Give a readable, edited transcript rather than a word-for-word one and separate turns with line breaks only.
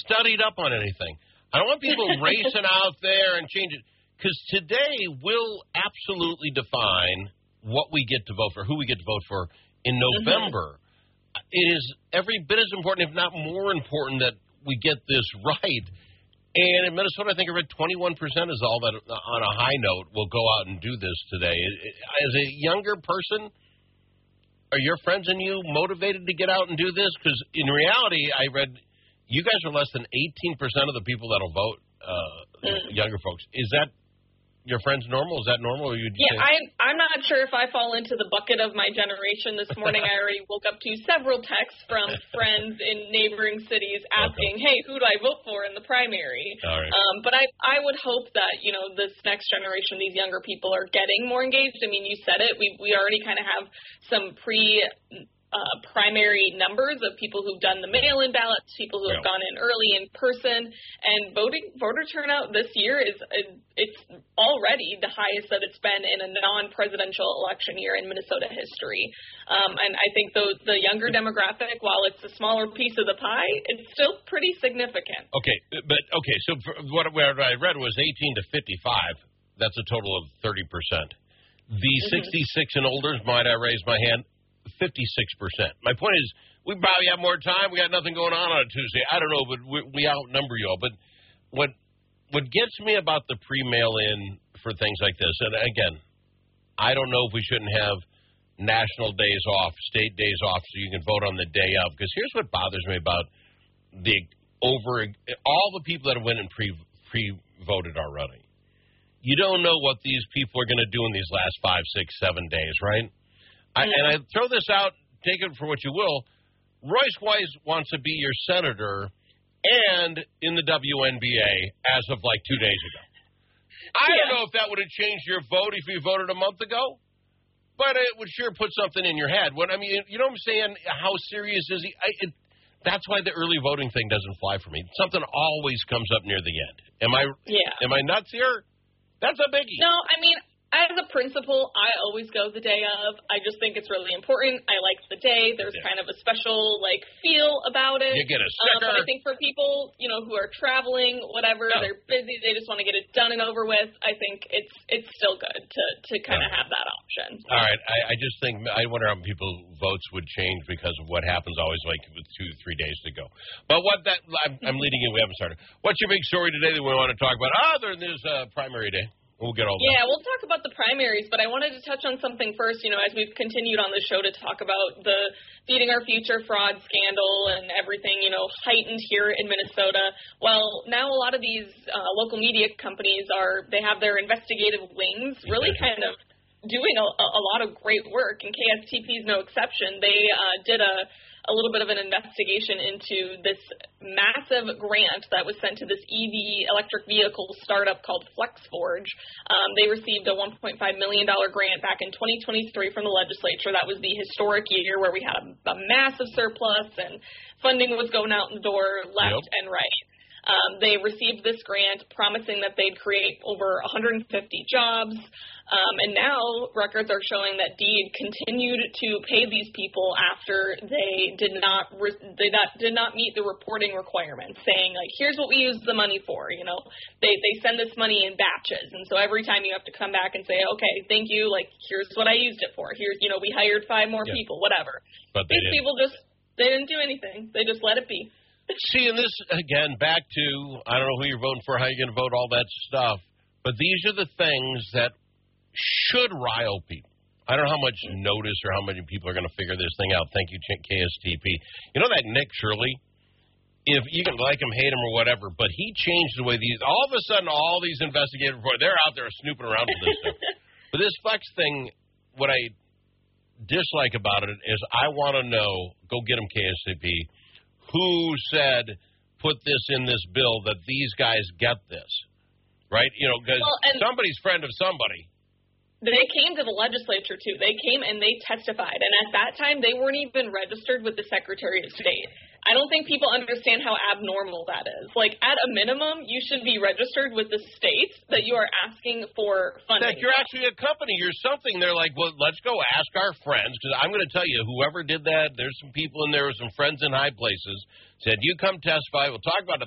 studied up on anything. I don't want people racing out there and changing. Because today will absolutely define what we get to vote for, who we get to vote for in November. It is every bit as important, if not more important, that we get this right. And in Minnesota, I think I read 21% is all that, on a high note, will go out and do this today. As a younger person, are your friends and you motivated to get out and do this? Because in reality, I read you guys are less than 18% of the people that will vote, younger folks. Is that your friends normal? Is that normal? Or
I'm not sure if I fall into the bucket of my generation. This morning I already woke up to several texts from friends in neighboring cities asking, hey, who do I vote for in the primary?
All right.
But I would hope that, this next generation, these younger people are getting more engaged. I mean, you said it. We already kind of have some primary numbers of people who've done the mail-in ballots, people who have gone in early in person, and voter turnout this year it's already the highest that it's been in a non-presidential election year in Minnesota history. And I think the younger demographic, while it's a smaller piece of the pie, it's still pretty significant.
So what I read was 18 to 55. That's a total of 30%. The 66 and older, might I raise my hand? 56%. My point is, we probably have more time. We got nothing going on a Tuesday. I don't know, but we outnumber you all. But what gets me about the pre-mail-in for things like this, and again, I don't know if we shouldn't have national days off, state days off, so you can vote on the day of. Because here's what bothers me about all the people that have went and pre-voted already. You don't know what these people are going to do in these last 5, 6, 7 days, right? And I throw this out, take it for what you will. Royce Weiss wants to be your senator and in the WNBA as of like 2 days ago. I don't know if that would have changed your vote if you voted a month ago, but it would sure put something in your head. You know what I'm saying? How serious is he? That's why the early voting thing doesn't fly for me. Something always comes up near the end. Am I nuts here? That's a biggie.
No, as a principal, I always go the day of. I just think it's really important. I like the day. There's kind of a special, feel about it.
You get a sticker.
But I think for people, who are traveling, whatever, they're busy, they just want to get it done and over with, I think it's still good to kind of have that option.
All right. I just think, I wonder how people's votes would change because of what happens always with 2 to 3 days to go. But I'm leading you. We haven't started. What's your big story today that we want to talk about other than this primary day? We'll get all that.
Yeah, we'll talk about the primaries, but I wanted to touch on something first, as we've continued on the show to talk about the Feeding Our Future fraud scandal and everything, heightened here in Minnesota. Well, now a lot of these local media companies they have their investigative wings really kind of doing a lot of great work, and KSTP is no exception. They did a little bit of an investigation into this massive grant that was sent to this EV electric vehicle startup called FlexForge. They received a $1.5 million grant back in 2023 from the legislature. That was the historic year where we had a massive surplus and funding was going out the door left and right. They received this grant promising that they'd create over 150 jobs. And now records are showing that DEED continued to pay these people after they did not meet the reporting requirements, saying, here's what we used the money for. They send this money in batches. And so every time you have to come back and say, okay, thank you, here's what I used it for. Here's, we hired 5 more people, whatever.
But
these people they didn't do anything. They just let it be.
See, and this, again, back to, I don't know who you're voting for, how you're going to vote, all that stuff. But these are the things that should rile people. I don't know how much notice or how many people are going to figure this thing out. Thank you, KSTP. You know that Nick Shirley? If you can like him, hate him, or whatever, but he changed the way all of a sudden, all these investigators, they're out there snooping around for this stuff. But this Flex thing, what I dislike about it is I want to know, go get him, KSTP, who said put this in this bill that these guys get this, right? Because somebody's friend of somebody.
They came to the legislature, too. They came and they testified. And at that time, they weren't even registered with the Secretary of State. I don't think people understand how abnormal that is. At a minimum, you should be registered with the state that you are asking for funding.
That you're actually a company. You're something. They're like, well, let's go ask our friends. Because I'm going to tell you, whoever did that, there's some people in there with some friends in high places, said, you come testify. We'll talk about